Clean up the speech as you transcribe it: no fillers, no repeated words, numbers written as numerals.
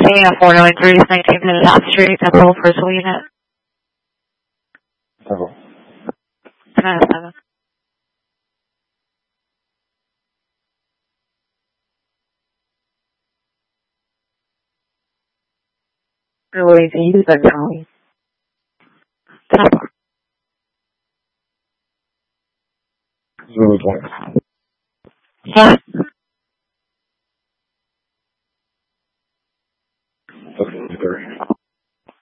Speaking at 493 19th and Top Street, that's the whole first unit. 907. Really, he's been calling. 020. Yeah.